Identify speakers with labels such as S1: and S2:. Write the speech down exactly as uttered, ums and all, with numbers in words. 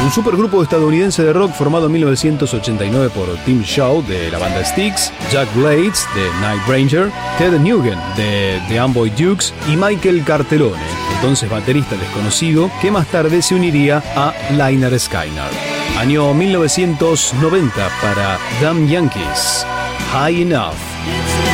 S1: Un supergrupo estadounidense de rock formado en mil novecientos ochenta y nueve por Tim Shaw de la banda Styx, Jack Blades de Night Ranger, Ted Nugent de The Amboy Dukes y Michael Cartellone, entonces baterista desconocido, que más tarde se uniría a Lynyrd Skynyrd. Año mil novecientos noventa para Damn Yankees, High Enough.